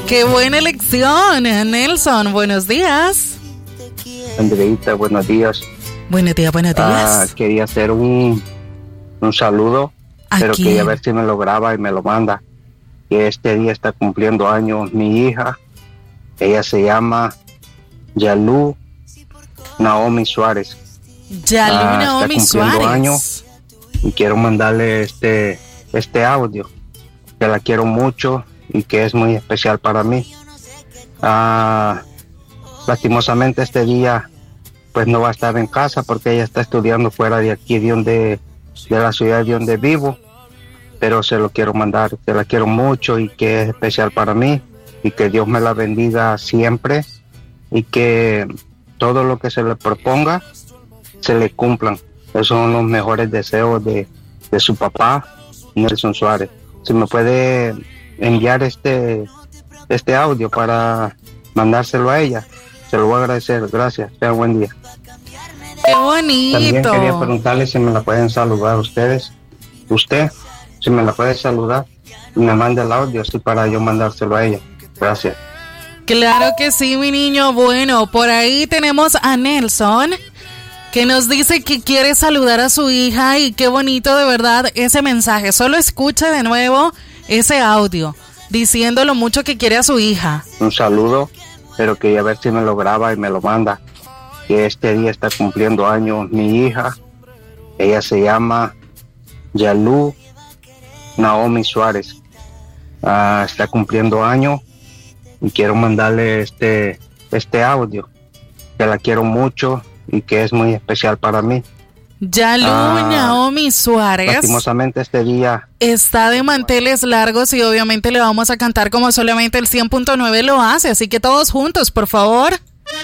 Qué buena elección, Nelson. Buenos días. Andreita, buenos días. Buenos días. Quería hacer un saludo, pero quería ver si me lo graba y me lo manda. Que este día está cumpliendo años mi hija. Ella se llama Yalú Naomi Suárez. Yalú Naomi está cumpliendo Suárez. años y quiero mandarle este audio. Que la quiero mucho y que es muy especial para mí. Lastimosamente este día pues no va a estar en casa porque ella está estudiando fuera de aquí, de la ciudad de donde vivo, pero se lo quiero mandar, que la quiero mucho y que es especial para mí y que Dios me la bendiga siempre y que todo lo que se le proponga se le cumplan. Esos son los mejores deseos de su papá, Nelson Suárez. Si me puede enviar este audio para mandárselo a ella, se lo voy a agradecer. Gracias, tenga buen día. ¡Qué bonito! También quería preguntarle si me la pueden saludar ustedes. Usted, si me la puede saludar y me manda el audio así para yo mandárselo a ella. Gracias. Claro que sí, mi niño. Bueno, por ahí tenemos a Nelson, que nos dice que quiere saludar a su hija y qué bonito de verdad ese mensaje. Solo escuche de nuevo ese audio diciendo lo mucho que quiere a su hija. Un saludo, pero quería ver si me lo graba y me lo manda. Que este día está cumpliendo años mi hija. Ella se llama Yalú Naomi Suárez. Está cumpliendo años y quiero mandarle este audio. Que la quiero mucho y que es muy especial para mí. Yalú Naomi Suárez. Lastimosamente este día está de manteles largos y obviamente le vamos a cantar como solamente el 100.9 lo hace. Así que todos juntos, por favor.